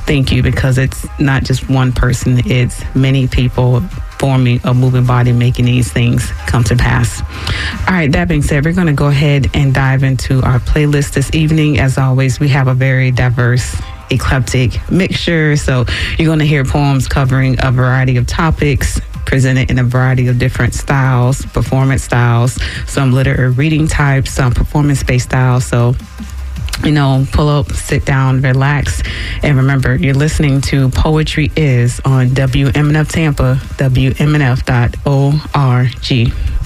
Thank you, because it's not just one person, it's many people forming a moving body, making these things come to pass. All right, that being said, we're going to go ahead and dive into our playlist this evening. As always, we have a very diverse, eclectic mixture. So you're going to hear poems covering a variety of topics, presented in a variety of different styles, performance styles, some literary reading types, some performance-based styles. So, pull up, sit down, relax, and remember, you're listening to Poetry Is on WMNF Tampa, WMNF.org.